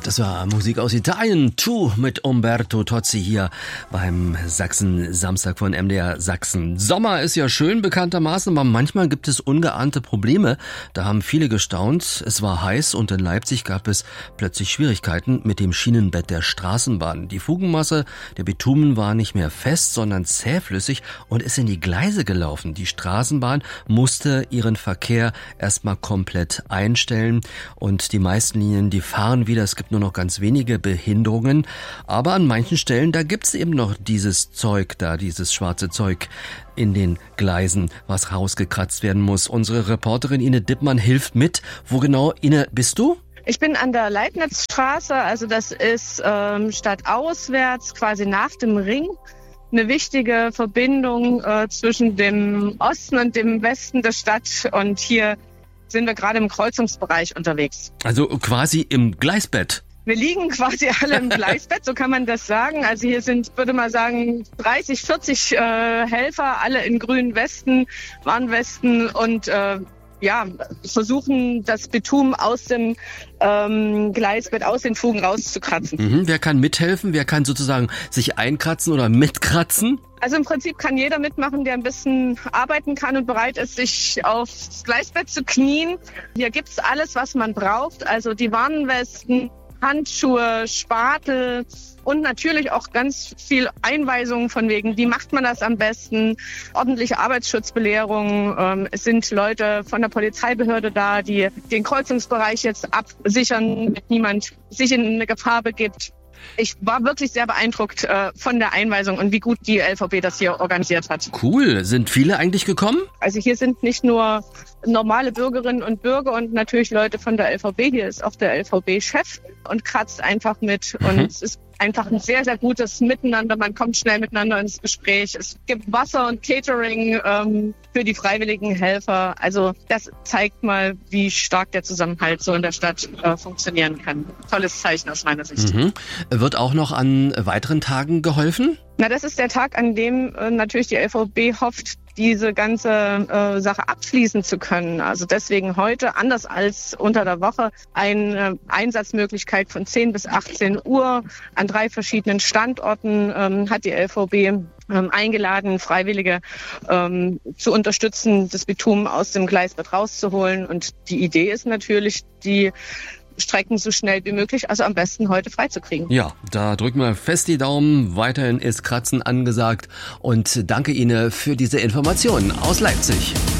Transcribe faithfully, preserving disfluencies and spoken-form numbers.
Das war Musik aus Italien. Tu mit Umberto Tozzi hier beim Sachsen-Samstag von M D R Sachsen. Sommer ist ja schön bekanntermaßen, aber manchmal gibt es ungeahnte Probleme. Da haben viele gestaunt. Es war heiß und in Leipzig gab es plötzlich Schwierigkeiten mit dem Schienenbett der Straßenbahn. Die Fugenmasse, der Bitumen war nicht mehr fest, sondern zähflüssig und ist in die Gleise gelaufen. Die Straßenbahn musste ihren Verkehr erstmal komplett einstellen und die meisten Linien, die fahren wieder. Es gibt nur noch ganz wenige Behinderungen, aber an manchen Stellen, da gibt's eben noch dieses Zeug da, dieses schwarze Zeug in den Gleisen, was rausgekratzt werden muss. Unsere Reporterin Ine Dippmann hilft mit. Wo genau, Ine, bist du? Ich bin an der Leibnizstraße, also das ist ähm, stadtauswärts, quasi nach dem Ring. Eine wichtige Verbindung äh, zwischen dem Osten und dem Westen der Stadt, und hier sind wir gerade im Kreuzungsbereich unterwegs. Also quasi im Gleisbett. Wir liegen quasi alle im Gleisbett, so kann man das sagen. Also hier sind, würde man sagen, dreißig, vierzig äh, Helfer, alle in grünen Westen, Warnwesten und äh, ja, versuchen, das Bitumen aus dem ähm, Gleisbett, aus den Fugen rauszukratzen. Mhm, wer kann mithelfen? Wer kann sozusagen sich einkratzen oder mitkratzen? Also im Prinzip kann jeder mitmachen, der ein bisschen arbeiten kann und bereit ist, sich aufs Gleisbett zu knien. Hier gibt's alles, was man braucht. Also die Warnwesten, Handschuhe, Spatel und natürlich auch ganz viel Einweisungen von wegen, wie macht man das am besten, ordentliche Arbeitsschutzbelehrung. Ähm, es sind Leute von der Polizeibehörde da, die den Kreuzungsbereich jetzt absichern, damit niemand sich in eine Gefahr begibt. Ich war wirklich sehr beeindruckt äh, von der Einweisung und wie gut die L V B das hier organisiert hat. Cool. Sind viele eigentlich gekommen? Also hier sind nicht nur normale Bürgerinnen und Bürger und natürlich Leute von der L V B. Hier ist auch der L V B-Chef und kratzt einfach mit. Mhm. Und es ist einfach ein sehr, sehr gutes Miteinander. Man kommt schnell miteinander ins Gespräch. Es gibt Wasser und Catering ähm, für die freiwilligen Helfer. Also das zeigt mal, wie stark der Zusammenhalt so in der Stadt äh, funktionieren kann. Tolles Zeichen aus meiner Sicht. Mhm. Wird auch noch an weiteren Tagen geholfen? Na, das ist der Tag, an dem äh, natürlich die L V B hofft, diese ganze äh, Sache abschließen zu können. Also deswegen heute, anders als unter der Woche, eine Einsatzmöglichkeit von zehn bis achtzehn Uhr an drei verschiedenen Standorten ähm, hat die L V B ähm, eingeladen, Freiwillige ähm, zu unterstützen, das Bitumen aus dem Gleisbett rauszuholen. Und die Idee ist natürlich, die Strecken so schnell wie möglich, also am besten heute freizukriegen. Ja, da drücken wir fest die Daumen. Weiterhin ist Kratzen angesagt. Und danke Ihnen für diese Informationen aus Leipzig.